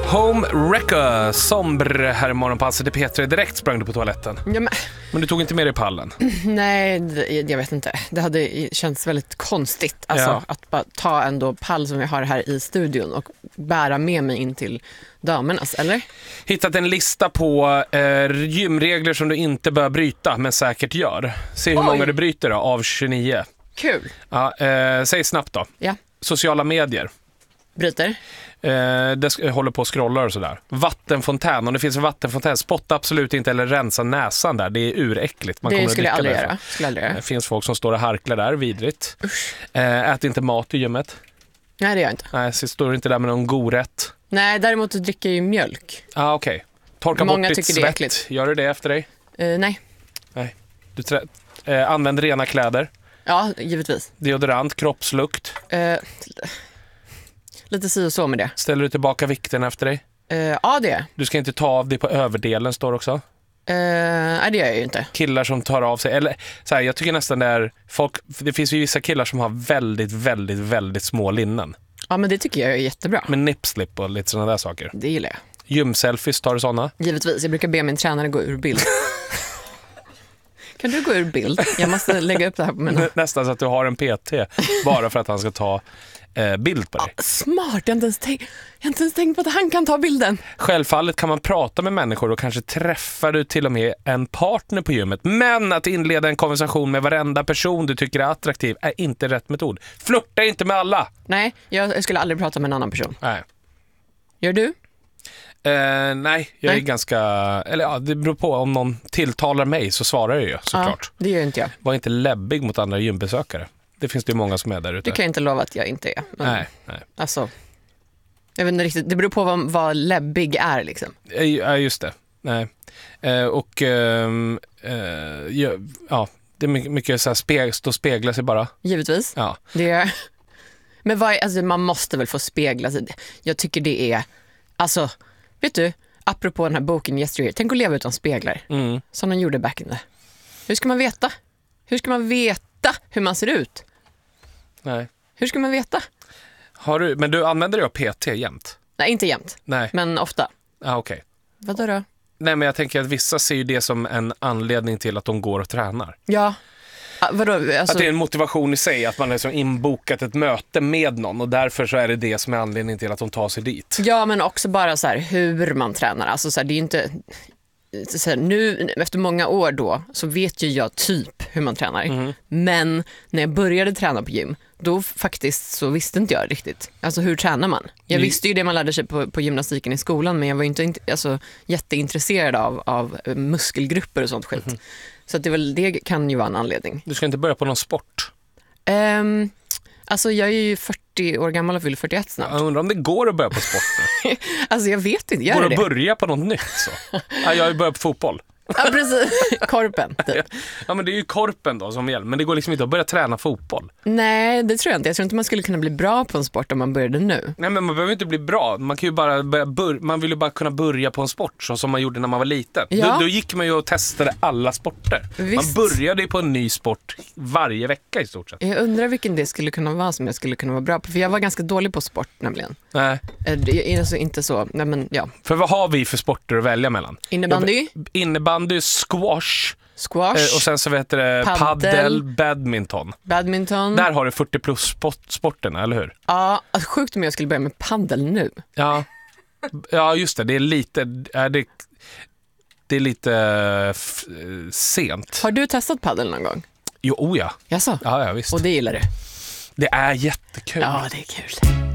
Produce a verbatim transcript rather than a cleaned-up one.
Home Wrecker, Sombre här i morgonpasset i P tre. Direkt sprang du på toaletten. Ja, men... men du tog inte med dig pallen? Nej, det, jag vet inte. Det hade känts väldigt konstigt alltså, Ja. att bara ta ändå pall som vi har här i studion och bära med mig in till damernas, eller? Hittat en lista på eh, gymregler som du inte bör bryta men säkert gör. Se hur Oj. många du bryter då, av tjugonio. Kul. Ja, eh, säg snabbt då. Ja. Sociala medier. Bryter. Eh, det sk- håller på och scrollar och sådär. Vattenfontän, om det finns en vattenfontän, spotta absolut inte eller rensa näsan där. Det är uräckligt. Man Det kommer skulle jag att aldrig dricka göra. Skulle jag aldrig göra. Det finns folk som står och harklar där, vidrigt. Eh, ät inte mat i gymmet. Nej, det gör jag inte. Nej, så står du inte där med någon god rätt. Nej, däremot dricker jag ju mjölk. Ah, okej. Okay. Torka Många bort ditt tycker det är svett. äckligt. Gör du det efter dig? Uh, nej. Nej. Du trä- eh, använd rena kläder. Ja, givetvis. Deodorant, kroppslukt. Uh, lite si och så med det. Ställer du tillbaka vikten efter dig? Uh, ja, det är Du ska inte ta av dig på överdelen, står också. uh, Nej, det gör jag ju inte. Killar som tar av sig, eller så här, jag tycker nästan det är folk, det finns ju vissa killar som har väldigt, väldigt, väldigt små linnen. Ja, men det tycker jag är jättebra. Med nipslip och lite sådana där saker. Det gillar jag. Gymselfies, tar du sådana? Givetvis, jag brukar be min tränare gå ur bild. Kan du gå ur bild? Jag måste lägga upp det här på min... Nästan så att du har en P T bara för att han ska ta eh, bild på dig. Ja, smart, jag har, inte ens tänkt, jag har inte ens tänkt på att han kan ta bilden. Självfallet kan man prata med människor och kanske träffar du till och med en partner på gymmet. Men att inleda en konversation med varenda person du tycker är attraktiv är inte rätt metod. Flirta inte med alla! Nej, jag skulle aldrig prata med en annan person. Nej. Gör du? Eh, nej, jag Nej. är ganska... Eller ja, det beror på. Om någon tilltalar mig så svarar jag ju, såklart. Ja, det gör inte jag. Var inte läbbig mot andra gymbesökare. Det finns det ju många som är där ute. Det kan jag inte lova att jag inte är. Men, Nej, nej. Alltså, jag vet inte riktigt. Det beror på vad, vad läbbig är liksom. Ja, just det. Nej. Eh, och ehm, eh, ja, ja, det är mycket, mycket så här speg, stå och spegla sig bara. Givetvis. Ja. Det är... Men vad är, alltså, man måste väl få spegla sig. Jag tycker det är... Alltså, vet du, apropå den här boken Yesterday, tänk att leva utan speglar. Mm. Som de gjorde back in the... Hur ska man veta? Hur ska man veta hur man ser ut? Nej. Hur ska man veta? Har du, men du använder dig av P T jämt? Nej, inte jämt, Nej. men ofta. Ah, okej. Vadå då? Nej, men jag tänker att vissa ser ju det som en anledning till att de går och tränar. Ja. Ah, vadå? Alltså... Att det är en motivation i sig, att man har liksom inbokat ett möte med någon och därför så är det det som är anledningen till att de tar sig dit. Ja, men också bara så här hur man tränar. Alltså så här, det är ju inte... Så här, nu, efter många år då, så vet ju jag typ hur man tränar. Mm. Men när jag började träna på gym, då faktiskt så visste inte jag riktigt. Alltså hur tränar man? Jag Mm. visste ju det man lärde sig på, på gymnastiken i skolan, men jag var ju inte alltså, jätteintresserad av, av muskelgrupper och sånt skit. Mm. Så att det, väl, det kan ju vara en anledning. Du ska inte börja på någon sport. Um, alltså jag är ju fyrtio år gammal och fyller fyrtioett snart. Jag undrar om det går att börja på sport nu. Alltså jag vet inte, gör Går det att det? börja på något nytt så? Ja, jag har ju börjat på fotboll. Ja, precis. Korpen, typ. Ja, men det är ju korpen då som gäller. Men det går liksom inte att börja träna fotboll. Nej, det tror jag inte. Jag tror inte man skulle kunna bli bra på en sport om man började nu. Nej, men man behöver inte bli bra. Man kan ju bara börja bör- man vill ju bara kunna börja på en sport så som man gjorde när man var liten. Ja. Då, då gick man ju och testade alla sporter. Visst. Man började ju på en ny sport varje vecka i stort sett. Jag undrar vilken det skulle kunna vara som jag skulle kunna vara bra på. För jag var ganska dålig på sport nämligen. Nej. Eh, det är alltså inte så, nej men ja. För vad har vi för sporter att välja mellan? Innebandy, Innebandy, squash squash, eh, och sen så vet det Paddel. paddel, badminton. badminton. Där har du fyrtio plus sport, sporterna, eller hur? Ja, alltså, sjukt om jag skulle börja med paddel nu. Ja. Ja, just det. Det är lite är det, det är lite f- sent. Har du testat paddel någon gång? Jo, oh ja. Jaså? Ja, ja, visst. Och det gillar du? Det är jättekul. Ja, det är kul.